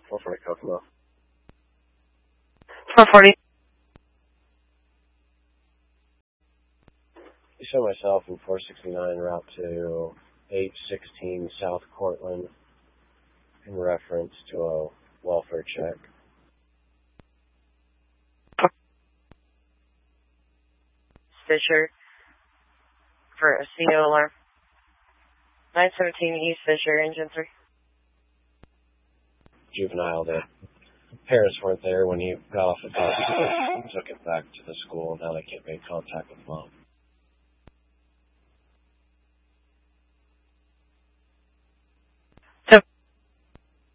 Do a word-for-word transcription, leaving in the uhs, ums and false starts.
four forty Kokomo. four forty. You show myself in four sixty-nine route to eight sixteen South Cortland in reference to a welfare check. Fisher for a C O alarm. nine seventeen East Fisher, engine three. Juvenile, the parents weren't there when he got off the bus. Took it back to the school. Now they can't make contact with mom.